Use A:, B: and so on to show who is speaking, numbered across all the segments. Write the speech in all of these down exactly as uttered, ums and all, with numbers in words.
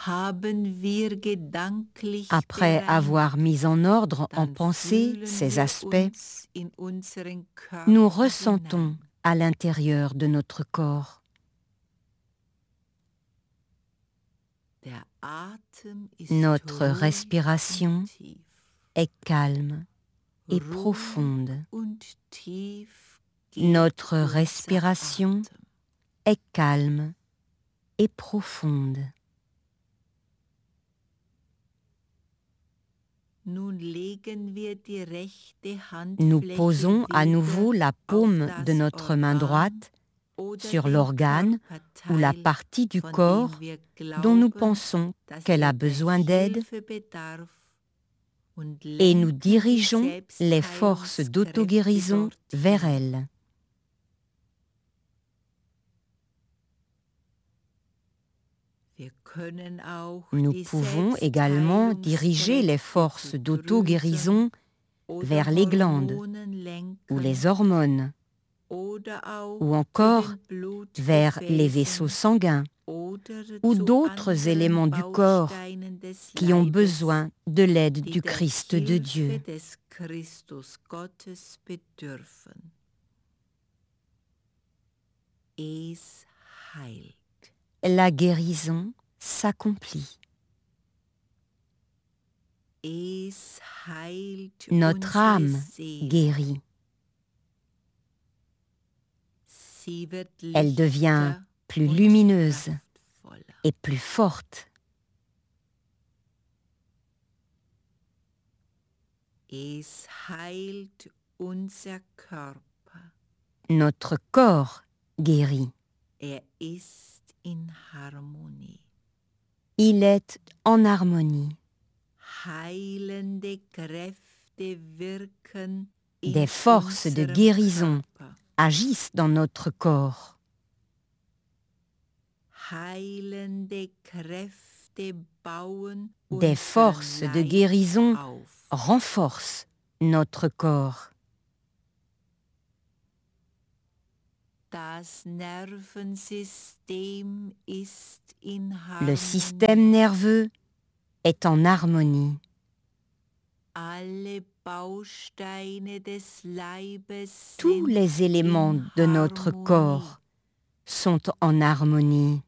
A: Après avoir mis en ordre en pensée ces aspects, nous ressentons à l'intérieur de notre corps. Notre respiration est calme et profonde. Notre respiration est calme et profonde. Nous posons à nouveau la paume de notre main droite sur l'organe ou la partie du corps dont nous pensons qu'elle a besoin d'aide et nous dirigeons les forces d'auto-guérison vers elle. Nous pouvons également diriger les forces d'auto-guérison vers les glandes ou les hormones, ou encore vers les vaisseaux sanguins ou d'autres éléments du corps qui ont besoin de l'aide du Christ de Dieu. La guérison s'accomplit. Notre âme guérit. Elle devient plus lumineuse et plus forte. Notre corps guérit. Il est en harmonie. Des forces de guérison agissent dans notre corps. Des forces de guérison renforcent notre corps. Le système nerveux est en harmonie. Tous les éléments de notre corps sont en harmonie.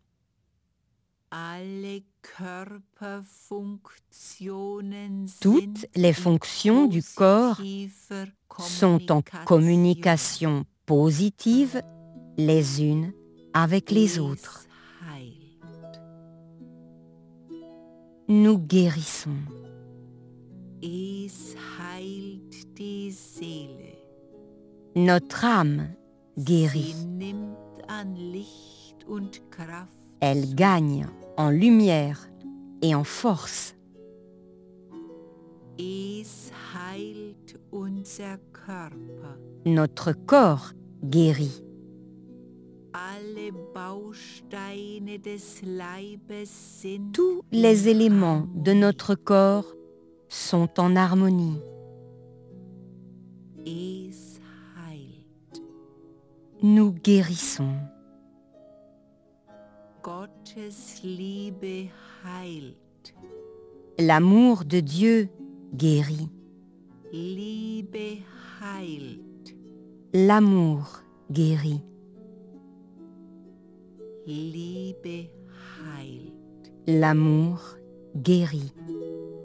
A: Toutes les fonctions du corps sont en communication positive les unes avec les autres. Nous guérissons. Notre âme guérit. Elle gagne en lumière et en force. Notre corps guérit. Tous les éléments de notre corps sont en harmonie. Nous guérissons. L'amour de Dieu guérit. L'amour guérit. L'amour guérit.